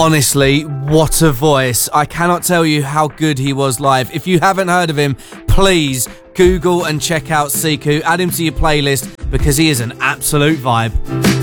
Honestly, what a voice. I cannot tell you how good he was live. If you haven't heard of him, please Google and check out Siku. Add him to your playlist because he is an absolute vibe.